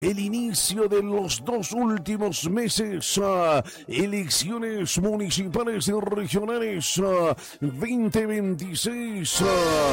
El inicio de los dos últimos meses, elecciones municipales y regionales 2026.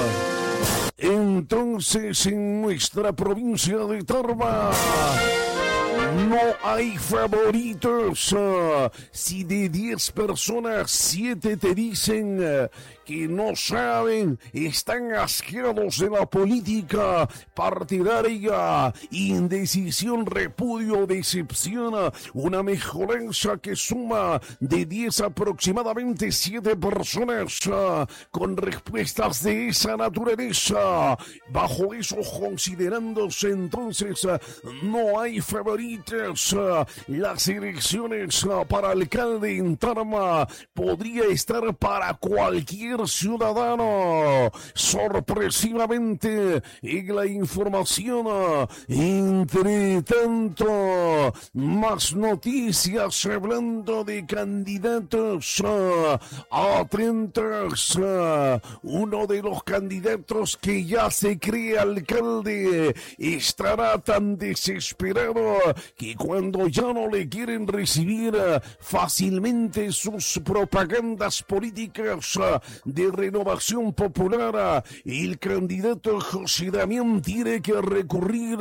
Entonces, en nuestra provincia de Tarma, no hay favoritos. Si de 10 personas, 7 te dicen que no saben, están asqueados de la política partidaria, indecisión, repudio, decepción, una mejoranza que suma de 10 aproximadamente 7 personas con respuestas de esa naturaleza. Bajo eso, considerándose entonces, no hay favoritos. Las elecciones para alcalde en Tarma podría estar para cualquier ciudadano. Sorpresivamente, en la información, entre tanto, más noticias hablando de candidatos. Atentos, uno de los candidatos que ya se cree alcalde estará tan desesperado que cuando ya no le quieren recibir fácilmente sus propagandas políticas de Renovación Popular, el candidato José Damián tiene que recurrir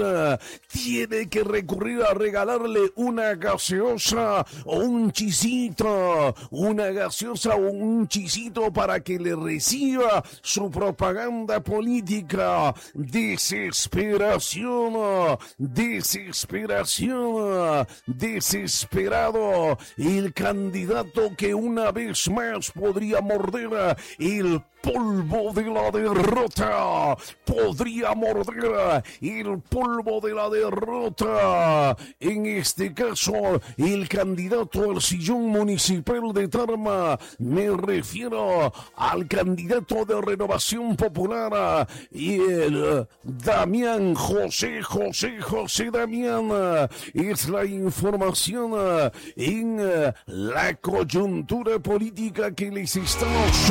a regalarle una gaseosa o un chisito, para que le reciba su propaganda política. Desesperado, el candidato que una vez más podría morder el polvo de la derrota. En este caso, el candidato al sillón municipal de Tarma, me refiero al candidato de Renovación Popular, y el Damián, José Damián. Es la información en la coyuntura política que les estamos